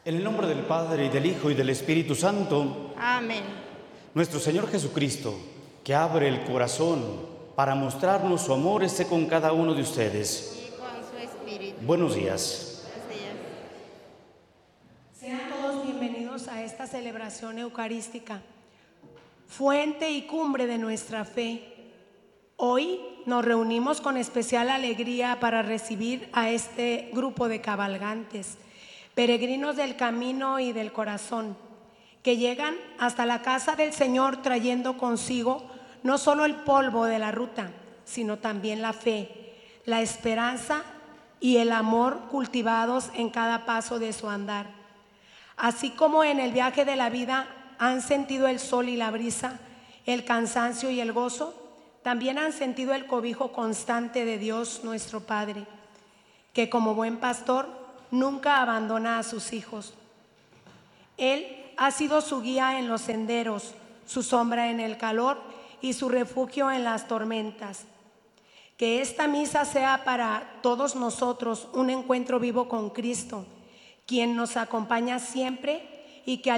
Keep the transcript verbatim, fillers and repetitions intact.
En el nombre del Padre, y del Hijo, y del Espíritu Santo. Amén. Nuestro Señor Jesucristo, que abre el corazón para mostrarnos su amor, esté con cada uno de ustedes. Y con su espíritu. Buenos días. Buenos días. Sean todos bienvenidos a esta celebración eucarística, fuente y cumbre de nuestra fe. Hoy nos reunimos con especial alegría para recibir a este grupo de cabalgantes, peregrinos del camino y del corazón, que llegan hasta la casa del Señor trayendo consigo no solo el polvo de la ruta, sino también la fe, la esperanza y el amor cultivados en cada paso de su andar. Así como en el viaje de la vida han sentido el sol y la brisa, el cansancio y el gozo, también han sentido el cobijo constante de Dios nuestro Padre, que como buen pastor nunca abandona a sus hijos. Él ha sido su guía en los senderos, su sombra en el calor y su refugio en las tormentas. Que esta misa sea para todos nosotros un encuentro vivo con Cristo, quien nos acompaña siempre y que al